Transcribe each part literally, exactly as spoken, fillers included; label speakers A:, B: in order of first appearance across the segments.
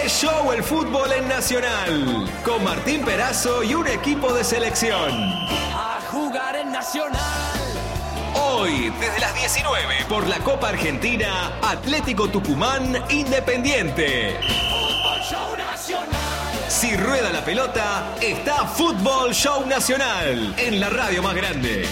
A: ¡Qué show el fútbol en Nacional! Con Martín Perazo y un equipo de selección.
B: A jugar en Nacional.
A: Hoy, desde las diecinueve, por la Copa Argentina, Atlético Tucumán Independiente.
B: Fútbol Show Nacional.
A: Si rueda la pelota, está Fútbol Show Nacional en la radio más grande.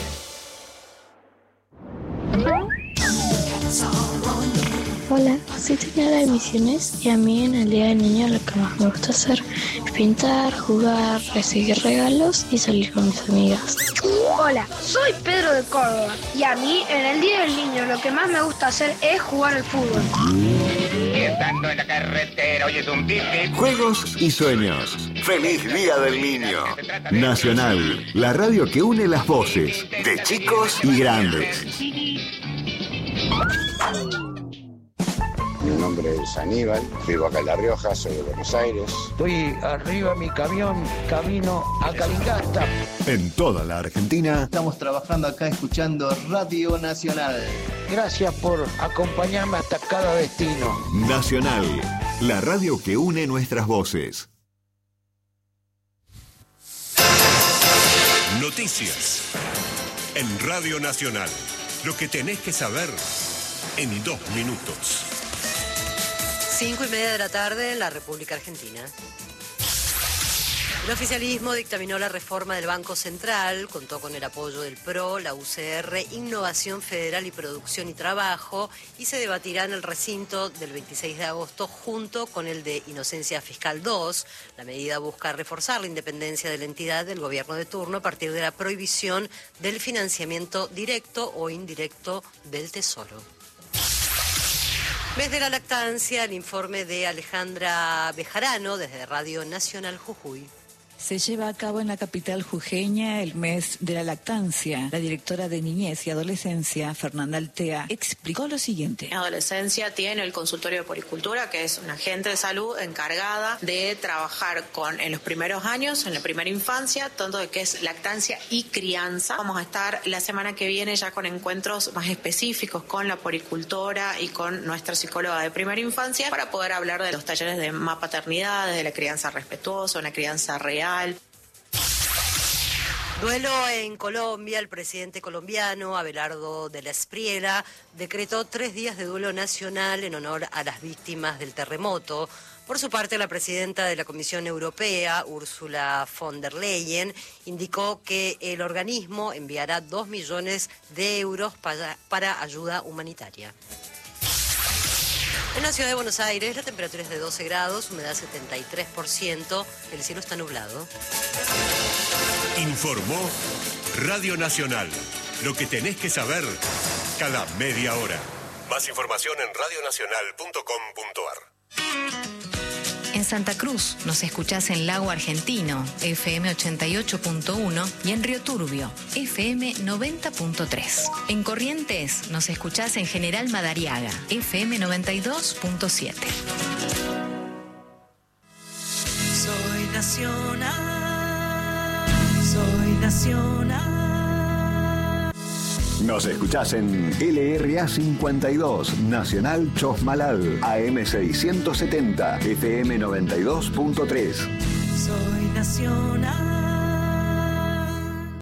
C: Hola, soy señora de Misiones y a mí en el Día del Niño lo que más me gusta hacer es pintar, jugar, recibir regalos y salir con mis amigas.
D: Hola, soy Pedro de Córdoba y a mí en el Día del Niño lo que más me gusta hacer es jugar al fútbol.
E: Y estando en la carretera oyes un pip-pip.
F: Juegos y sueños. ¡Feliz Día del Niño! Nacional, la radio que une las voces de chicos y grandes.
G: Mi nombre es Aníbal, vivo acá en La Rioja, soy de Buenos Aires.
H: Estoy arriba de mi camión, camino a Calingasta.
F: En toda la Argentina.
I: Estamos trabajando acá escuchando Radio Nacional.
H: Gracias por acompañarme hasta cada destino.
F: Nacional, la radio que une nuestras voces.
J: Noticias en Radio Nacional. Lo que tenés que saber en dos minutos.
K: Cinco y media de la tarde en la República Argentina. El oficialismo dictaminó la reforma del Banco Central, contó con el apoyo del P R O, la U C R, Innovación Federal y Producción y Trabajo, y se debatirá en el recinto del veintiséis de agosto junto con el de Inocencia Fiscal dos. La medida busca reforzar la independencia de la entidad del gobierno de turno a partir de la prohibición del financiamiento directo o indirecto del Tesoro. Mes de la lactancia, el informe de Alejandra Bejarano desde Radio Nacional Jujuy.
L: Se lleva a cabo en la capital jujeña el mes de la lactancia. La directora de Niñez y Adolescencia, Fernanda Altea, explicó lo siguiente.
M: En adolescencia tiene el consultorio de puericultura, que es una agente de salud encargada de trabajar con en los primeros años, en la primera infancia, tanto de que es lactancia y crianza. Vamos a estar la semana que viene ya con encuentros más específicos con la puericultora y con nuestra psicóloga de primera infancia para poder hablar de los talleres de más paternidad, de la crianza respetuosa, una crianza real.
K: Duelo en Colombia. El presidente colombiano, Abelardo de la Espriella, decretó tres días de duelo nacional en honor a las víctimas del terremoto. Por su parte, la presidenta de la Comisión Europea, Ursula von der Leyen, indicó que el organismo enviará dos millones de euros para, para ayuda humanitaria. En la ciudad de Buenos Aires, la temperatura es de doce grados, humedad setenta y tres por ciento, el cielo está nublado.
J: Informó Radio Nacional. Lo que tenés que saber cada media hora. Más información en radio nacional punto com punto a r.
N: En Santa Cruz nos escuchás en Lago Argentino, F M ochenta y ocho punto uno, y en Río Turbio, F M noventa punto tres. En Corrientes nos escuchás en General Madariaga, F M noventa y dos punto siete.
B: Soy nacional, soy nacional.
F: Nos escuchás en L R A cincuenta y dos, Nacional Chosmalal, A M seiscientos setenta, F M noventa y dos punto tres.
B: Soy nacional.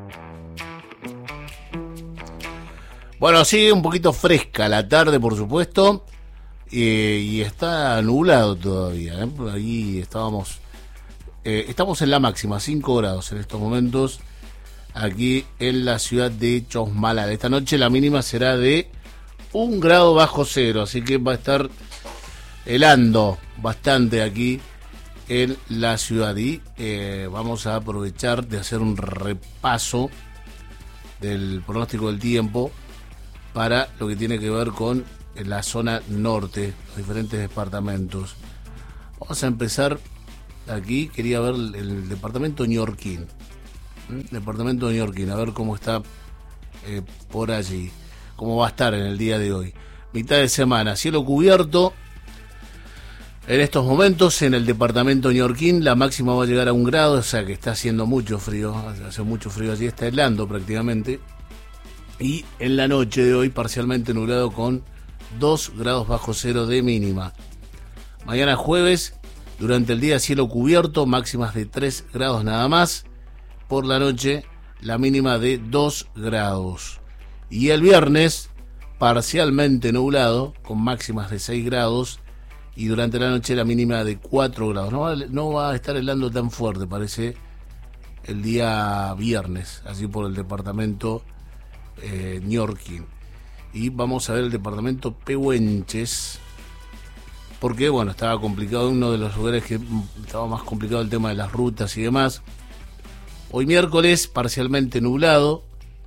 O: Bueno, sigue un poquito fresca la tarde, por supuesto, eh, y está nublado todavía. ¿eh? Ahí estábamos, eh, estamos en la máxima, cinco grados en estos momentos, aquí en la ciudad de Chosmalal. Esta noche la mínima será de un grado bajo cero, así que va a estar helando bastante aquí en la ciudad. Y eh, vamos a aprovechar de hacer un repaso del pronóstico del tiempo para lo que tiene que ver con la zona norte, los diferentes departamentos. Vamos a empezar aquí, quería ver el, el departamento Ñorquín. Departamento de Ñorquín, a ver cómo está eh, por allí, cómo va a estar en el día de hoy. Mitad de semana, cielo cubierto en estos momentos en el departamento Ñorquín. La máxima va a llegar a un grado, o sea que está haciendo mucho frío, hace mucho frío allí, está helando prácticamente. Y en la noche de hoy parcialmente nublado con dos grados bajo cero de mínima. Mañana jueves Durante el día cielo cubierto, máximas de tres grados nada más. Por la noche la mínima de dos grados. Y el viernes parcialmente nublado, con máximas de seis grados. Y durante la noche la mínima de cuatro grados. No va, no va a estar helando tan fuerte, parece, el día viernes, así por el departamento eh, Ñorquín. Y vamos a ver el departamento Pehuenches, porque bueno, estaba complicado, uno de los lugares que estaba más complicado el tema de las rutas y demás. Hoy miércoles parcialmente nublado,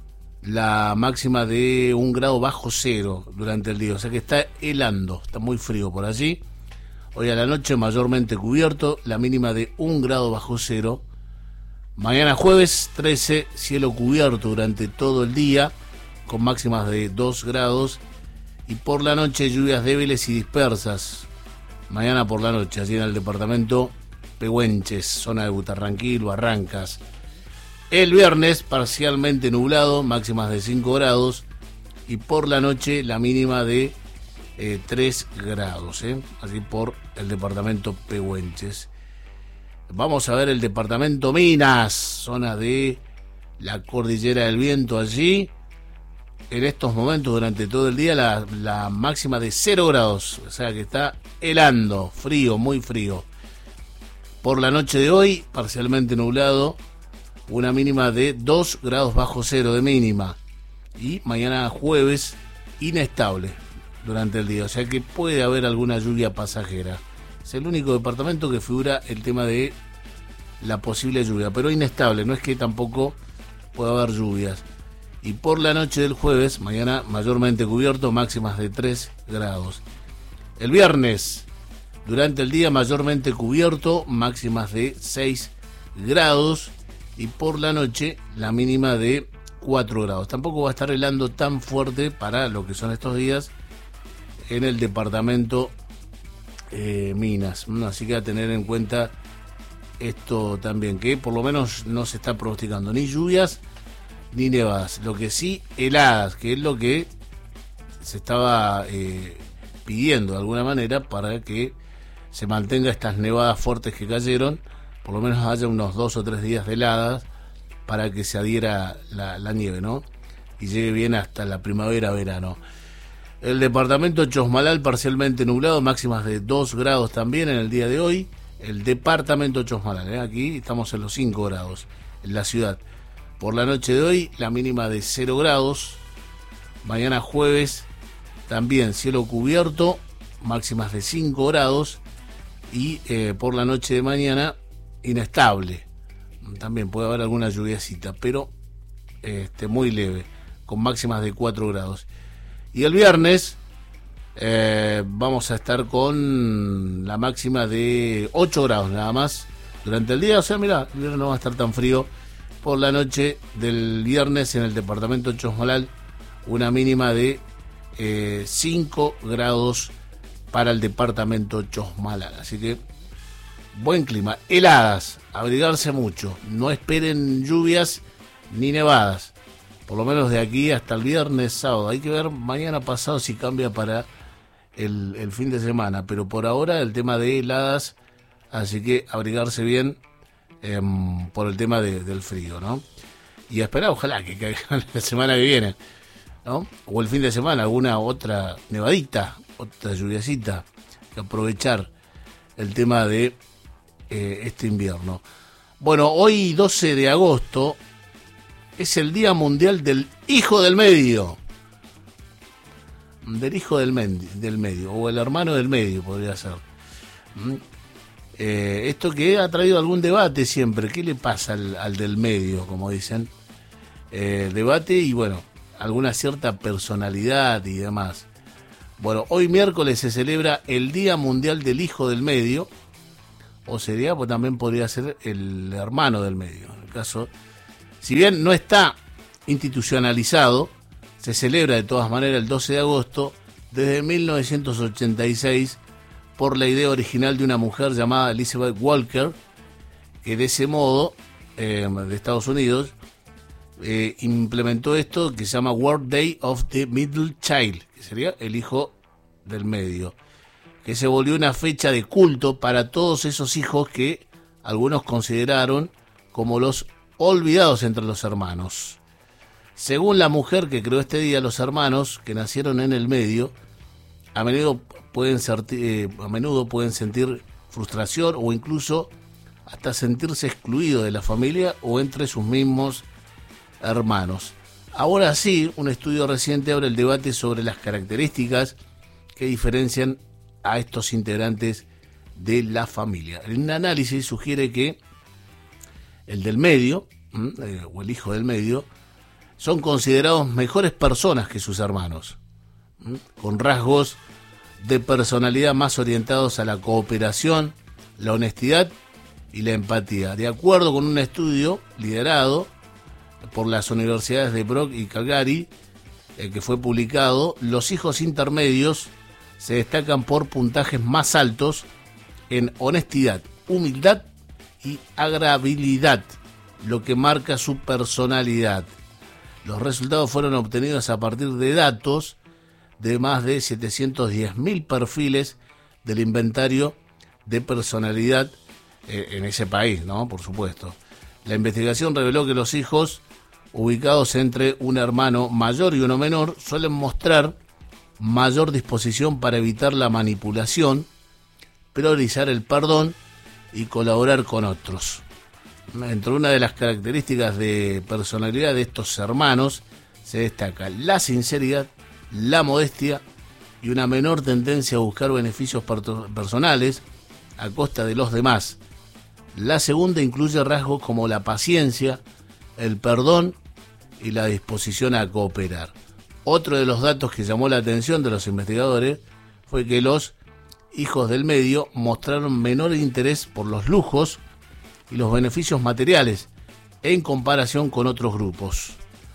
O: la máxima de un grado bajo cero durante el día, o sea que está helando, está muy frío por allí. Hoy a la noche mayormente cubierto, la mínima de un grado bajo cero. Mañana jueves trece, cielo cubierto durante todo el día, con máximas de dos grados. Y por la noche lluvias débiles y dispersas. Mañana por la noche, allí en el departamento Pehuenches, zona de Butarranquil, Barrancas. El viernes parcialmente nublado, máximas de cinco grados. Y por la noche la mínima de eh, tres grados, ¿eh? Así por el departamento Pehuenches. Vamos a ver el departamento Minas, zona de la Cordillera del Viento allí. En estos momentos, durante todo el día, la, la máxima de cero grados, o sea que está helando, frío, muy frío. Por la noche de hoy, parcialmente nublado, una mínima de dos grados bajo cero de mínima. Y mañana jueves, inestable durante el día, o sea que puede haber alguna lluvia pasajera. Es el único departamento que figura el tema de la posible lluvia, pero inestable, no es que tampoco pueda haber lluvias. Y por la noche del jueves, mañana mayormente cubierto, máximas de tres grados. El viernes, durante el día mayormente cubierto, máximas de seis grados. Y por la noche, la mínima de cuatro grados. Tampoco va a estar helando tan fuerte para lo que son estos días en el departamento Eh, Minas, así que a tener en cuenta esto también, que por lo menos no se está pronosticando ni lluvias ni nevadas, lo que sí heladas, que es lo que se estaba eh, pidiendo de alguna manera para que se mantenga estas nevadas fuertes que cayeron, por lo menos haya unos dos o tres días de heladas para que se adhiera la, la nieve, ¿no? Y llegue bien hasta la primavera, verano. El departamento Chosmalal parcialmente nublado, máximas de dos grados también en el día de hoy. El departamento Chosmalal, ¿eh? Aquí estamos en los cinco grados en la ciudad. Por la noche de hoy, la mínima de cero grados. Mañana jueves, también cielo cubierto, máximas de cinco grados. Y eh, por la noche de mañana, inestable. También puede haber alguna lluviacita, pero este, muy leve, con máximas de cuatro grados. Y el viernes eh, vamos a estar con la máxima de ocho grados nada más durante el día. O sea, mirá, el viernes no va a estar tan frío. Por la noche del viernes en el departamento Chosmalal, una mínima de eh, cinco grados para el departamento Chosmalal. Así que buen clima. Heladas, abrigarse mucho. No esperen lluvias ni nevadas. Por lo menos de aquí hasta el viernes, sábado. Hay que ver mañana pasado si cambia para el, el fin de semana. Pero por ahora el tema de heladas, así que abrigarse bien eh, por el tema de, del frío, ¿no? Y a esperar, ojalá que caiga la semana que viene, ¿no? O el fin de semana, alguna otra nevadita, otra lluviacita. Que aprovechar el tema de eh, este invierno. Bueno, hoy doce de agosto... es el Día Mundial del Hijo del Medio. Del Hijo del, medio, del Medio. O el hermano del medio, podría ser. ¿Mm? Eh, esto que ha traído algún debate siempre. ¿Qué le pasa al, al del medio, como dicen? Eh, debate y, bueno, alguna cierta personalidad y demás. Bueno, hoy miércoles se celebra el Día Mundial del Hijo del Medio. O sería, pues también podría ser el hermano del medio. En el caso... Si bien no está institucionalizado, se celebra de todas maneras el doce de agosto desde mil novecientos ochenta y seis por la idea original de una mujer llamada Elizabeth Walker, que de ese modo, eh, de Estados Unidos, eh, implementó esto que se llama World Day of the Middle Child, que sería el hijo del medio. que se volvió una fecha de culto para todos esos hijos que algunos consideraron como los olvidados entre los hermanos. Según la mujer que creó este día, los hermanos que nacieron en el medio a menudo pueden, eh, a menudo pueden sentir frustración o incluso hasta sentirse excluidos de la familia o entre sus mismos hermanos. Ahora sí, un estudio reciente abre el debate sobre las características que diferencian a estos integrantes de la familia. El análisis sugiere que el del medio, eh, o el hijo del medio, son considerados mejores personas que sus hermanos, ¿m? con rasgos de personalidad más orientados a la cooperación, la honestidad y la empatía. De acuerdo con un estudio liderado por las universidades de Brock y Calgary, eh, que fue publicado, los hijos intermedios se destacan por puntajes más altos en honestidad, humildad y agradabilidad, lo que marca su personalidad. Los resultados fueron obtenidos a partir de datos de más de setecientos diez mil perfiles del inventario de personalidad eh, en ese país, ¿no? Por supuesto. La investigación reveló que los hijos ubicados entre un hermano mayor y uno menor suelen mostrar mayor disposición para evitar la manipulación, priorizar el perdón y colaborar con otros. Entre una de las características de personalidad de estos hermanos se destaca la sinceridad, la modestia y una menor tendencia a buscar beneficios personales a costa de los demás. La segunda incluye rasgos como la paciencia, el perdón y la disposición a cooperar. Otro de los datos que llamó la atención de los investigadores fue que los hijos del medio mostraron menor interés por los lujos y los beneficios materiales en comparación con otros grupos.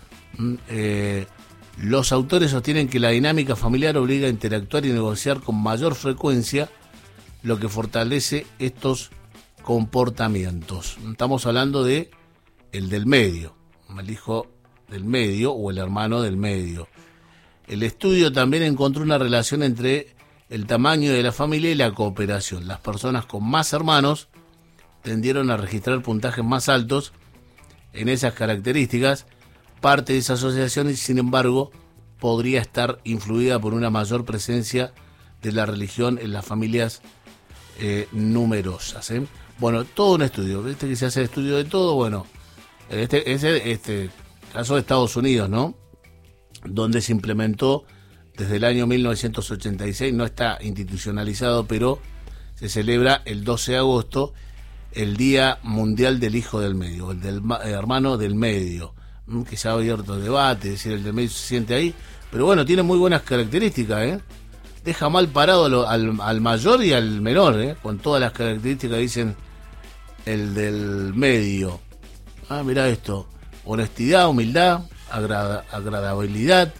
O: Eh, los autores sostienen que la dinámica familiar obliga a interactuar y negociar con mayor frecuencia, lo que fortalece estos comportamientos. Estamos hablando de el del medio, el hijo del medio o el hermano del medio. El estudio también encontró una relación entre el tamaño de la familia y la cooperación. Las personas con más hermanos tendieron a registrar puntajes más altos en esas características. Parte de esa asociación, sin embargo, podría estar influida por una mayor presencia de la religión en las familias eh, numerosas. ¿eh? Bueno, todo un estudio. ¿Viste que se hace estudio de todo? Bueno, en este, este, este caso de Estados Unidos, ¿no? Donde se implementó desde el año mil novecientos ochenta y seis, no está institucionalizado, pero se celebra el doce de agosto, el Día Mundial del Hijo del Medio, el del el hermano del medio, que se ha abierto debate, es decir, el del medio se siente ahí, pero bueno, tiene muy buenas características, ¿eh? Deja mal parado lo, al, al mayor y al menor, ¿eh? Con todas las características que dicen el del medio. Ah, mirá esto, honestidad, humildad, agrada, agradabilidad,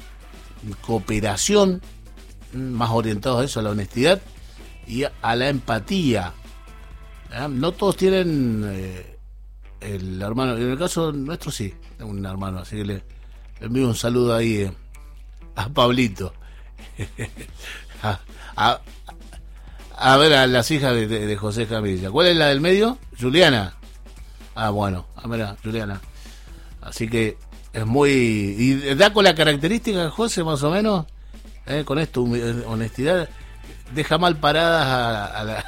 O: cooperación, más orientados a eso, a la honestidad y a la empatía. ¿Eh? No todos tienen eh, el hermano, en el caso nuestro sí, tengo un hermano, así que le, le envío un saludo ahí eh, a Pablito. a, a, a ver a las hijas de, de, de José Camilla. ¿Cuál es la del medio? Juliana. Ah, bueno, a ver, Juliana. Así que es muy... ¿Y da con la característica, José, más o menos? ¿Eh? Con esto, honestidad, deja mal paradas a, a la...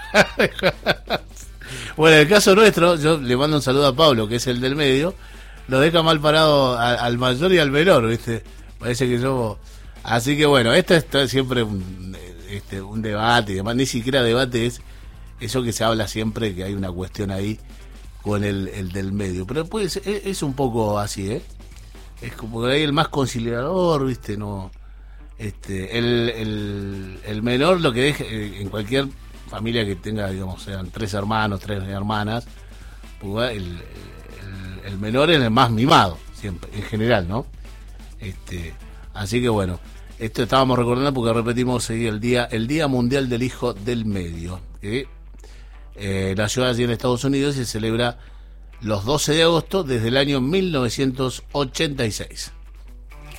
O: Bueno, en el caso nuestro, yo le mando un saludo a Pablo, que es el del medio, lo deja mal parado a, al mayor y al menor, ¿viste? Parece que yo... Así que bueno, esto es siempre un, este, un debate, y además ni siquiera debate es eso que se habla siempre, que hay una cuestión ahí con el, el del medio. Pero pues es, es un poco así, ¿eh? Es como que hay el más conciliador, ¿viste? No, este, el, el, el menor, lo que deje, en cualquier familia que tenga, digamos, sean tres hermanos, tres hermanas, pues el, el, el menor es el más mimado, siempre, en general, ¿no? Este, así que bueno, esto estábamos recordando porque repetimos seguir el día, el Día Mundial del Hijo del Medio, que eh, nació allí en Estados Unidos y se celebra los doce de agosto desde el año mil novecientos ochenta y seis.